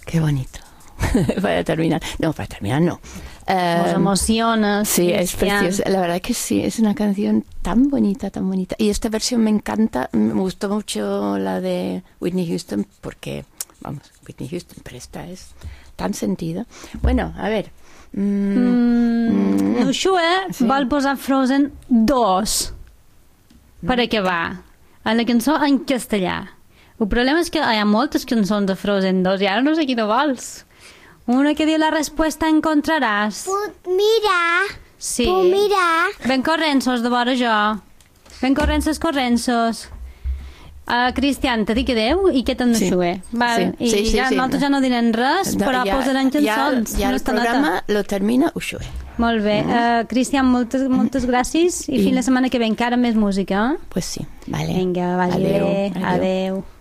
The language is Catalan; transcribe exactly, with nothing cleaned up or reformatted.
Qué bonito. Para terminar. No, para terminar no. Uh, Nos emociona. Sí, Cristian. Es preciosa. La verdad que sí, es una canción tan bonita, tan bonita. Y esta versión me encanta. Me gustó mucho la de Whitney Houston porque, vamos, Whitney Houston, pero esta es tan sentida. Bueno, a ver. Mm, mm, mm, Ushua sí. vol posar Frozen dos mm. per acabar. A la cançó en castellà. El problema és que hi ha moltes cançons de Frozen dos i ara no sé quina vols. Una que diu la respuesta encontraràs. Puc mirar. Sí. Puc mirar. Ben corrensos de vora jo. Ben corrensos, corrensos. Uh, Cristian, te dic adeu i que te'n sí. deixo. Vale. Sí, sí, I sí, ja, sí. nosaltres ja no direm res, no, però ja, posaran cançons. Ja, ja no el programa nota. Lo termina Ushua. Molt bé. Mm. Uh, Cristian, moltes, moltes gràcies i, I fins la setmana que ve encara més música. Eh? Pues sí. Vale. Vinga, vagi adeu, bé. adeu. Adeu.